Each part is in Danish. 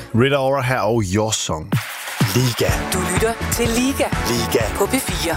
Rita Ora her og Your Song. Liga. Du lytter til Liga. Liga. På P4.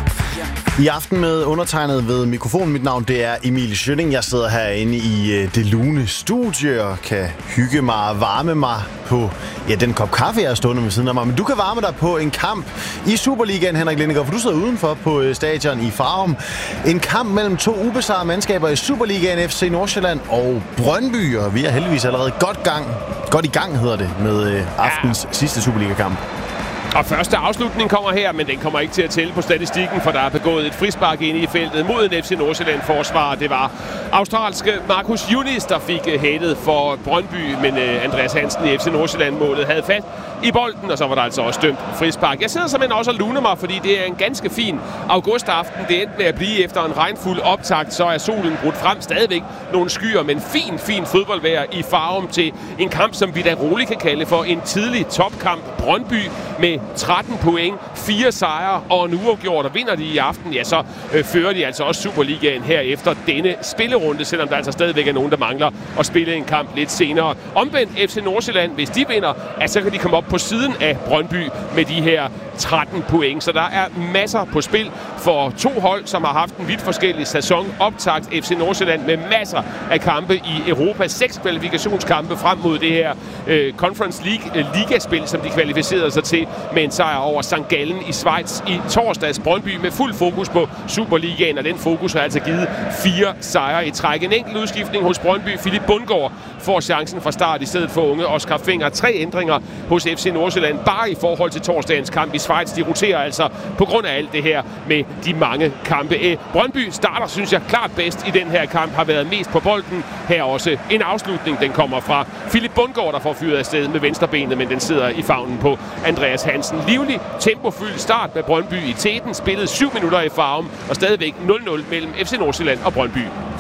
I aften med undertegnet ved mikrofonen. Mit navn, det er Emil Schønning. Jeg sidder herinde i det lune studie og kan hygge mig og varme mig på den kop kaffe, jeg er stående ved siden af mig. Men du kan varme dig på en kamp i Superligaen, Henrik Lindegaard, for du sidder udenfor på stadion i Farum. En kamp mellem to ubesejrede mandskaber i Superligaen, FC Nordsjælland og Brøndby. Og vi er heldigvis allerede godt i gang, hedder det, med aftens sidste Superliga-kamp. Og første afslutning kommer her, men den kommer ikke til at tælle på statistikken, for der er begået et frispark inde i feltet mod en FC Nordsjælland-forsvar. Det var australske Marcus Yunis, der fik hættet for Brøndby, men Andreas Hansen i FC Nordsjælland-målet havde fat i bolden, og så var der altså også dømt frispark. Jeg sidder simpelthen også og luner mig, fordi det er en ganske fin augustaften. Det endte med at blive efter en regnfuld optakt, så er solen brudt frem. Stadigvæk nogle skyer, men fin fodboldvejr i Farum til en kamp, som vi da roligt kan kalde for en tidlig topkamp. Brøndby med 13 point, 4 sejre og en uafgjort, og vinder de i aften, ja, så fører de altså også Superligaen her efter denne spillerunde, selvom der altså stadigvæk er nogen, der mangler at spille en kamp lidt senere. Omvendt FC Nordsjælland, hvis de vinder, så kan de komme op på siden af Brøndby med de her 13 point. Så der er masser på spil for to hold, som har haft en vidt forskellig sæson. Optakt FC Nordsjælland med masser af kampe i Europa. 6 kvalifikationskampe frem mod det her Conference League ligaspil, som de kvalificerede sig til med en sejr over St. Gallen i Schweiz i torsdags. Brøndby med fuld fokus på Superligaen, og den fokus har altså givet 4 sejre i træk. En enkelt udskiftning hos Brøndby. Philip Bundgaard får chancen fra start i stedet for unge Oscar Fenger. 3 ændringer hos FC Nordsjælland, bare i forhold til torsdagens kamp i Schweiz. De roterer altså på grund af alt det her med de mange kampe. Brøndby starter, synes jeg, klart bedst i den her kamp, har været mest på bolden. Her også en afslutning, den kommer fra Philip Bundgaard, der får fyret afsted med venstrebenet, men den sidder i favnen på Andreas Hansen. Livlig, tempofyldt start med Brøndby i teten, spillet 7 minutter i Farum, og stadigvæk 0-0 mellem FC Nordsjælland og Brøndby.